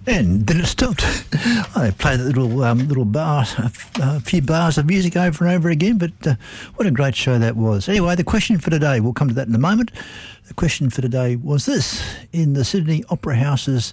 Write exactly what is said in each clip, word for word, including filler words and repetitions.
And then it stopped. I played a little um, little bar, a, a few bars of music over and over again, but uh, what a great show that was. Anyway, the question for today, we'll come to that in a moment. The question for today was this: in the Sydney Opera House's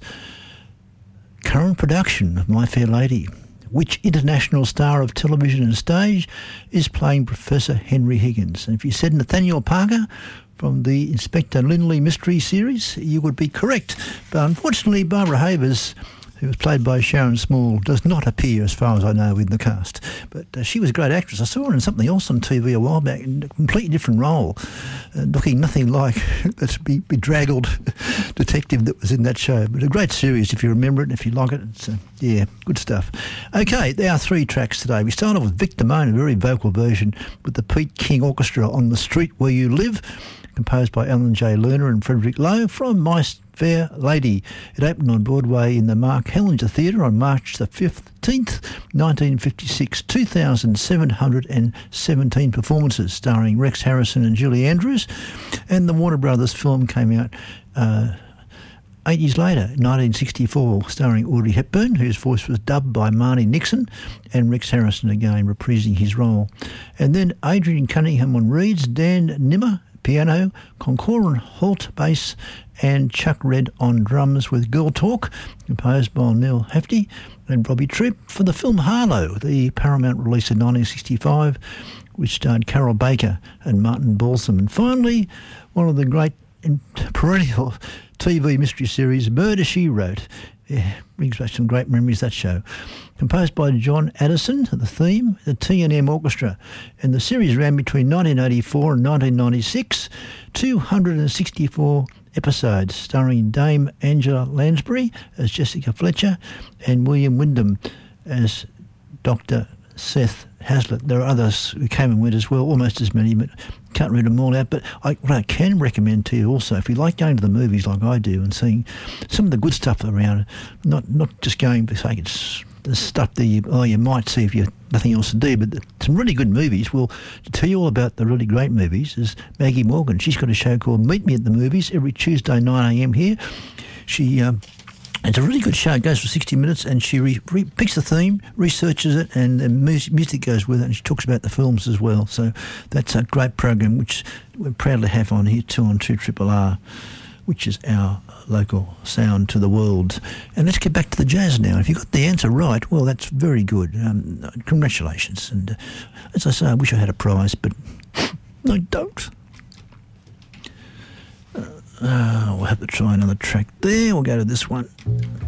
current production of My Fair Lady, which international star of television and stage is playing Professor Henry Higgins? And if you said Nathaniel Parker from the Inspector Lindley mystery series, you would be correct. But unfortunately, Barbara Havers, who was played by Sharon Small, does not appear, as far as I know, in the cast. But uh, she was a great actress. I saw her in something else on T V a while back, in a completely different role, uh, looking nothing like that be- bedraggled detective that was in that show. But a great series, if you remember it, and if you like it. It's, uh, yeah, good stuff. Okay, there are three tracks today. We start off with Vic Damone, a very vocal version, with the Pete King Orchestra on The Street Where You Live, composed by Alan J. Lerner and Frederick Lowe, from My Fair Lady. It opened on Broadway in the Mark Hellinger Theatre on March the fifteenth, nineteen fifty-six. two thousand seven hundred seventeen performances, starring Rex Harrison and Julie Andrews. And the Warner Brothers film came out uh, eight years later, nineteen sixty-four, starring Audrey Hepburn, whose voice was dubbed by Marnie Nixon, and Rex Harrison again reprising his role. And then Adrian Cunningham on reeds, Dan Nimmer piano, Concoran Holt bass, and Chuck Red on drums, with Girl Talk, composed by Neil Hefti and Robbie Tripp, for the film Harlow, the Paramount release in nineteen sixty-five, which starred Carol Baker and Martin Balsam. And finally, one of the great and perennial T V mystery series, Murder, She Wrote. Yeah, brings back some great memories, that show. Composed by John Addison, the theme, the T and M Orchestra. And the series ran between nineteen eighty-four and nineteen ninety-six, two hundred sixty-four episodes, starring Dame Angela Lansbury as Jessica Fletcher and William Wyndham as Doctor Seth Hazlitt. There are others who came and went as well, almost as many, but can't read them all out. But I, what I can recommend to you also, if you like going to the movies like I do and seeing some of the good stuff around, not not just going for sake it's the stuff that you, oh, you might see if you have nothing else to do, but some really good movies. Well, to tell you all about the really great movies is Maggie Morgan. She's got a show called Meet Me at the Movies every Tuesday, nine a.m. here. She... Um, It's a really good show. It goes for sixty minutes, and she re- re- picks the theme, researches it, and the mu- music goes with it, and she talks about the films as well. So that's a great program, which we're proud to have on here too, on two R R R, which is our local sound to the world. And let's get back to the jazz now. If you got the answer right, well, that's very good. Um, congratulations. And uh, as I say, I wish I had a prize, but I don't. Uh, we'll have to try another track there. We'll go to this one.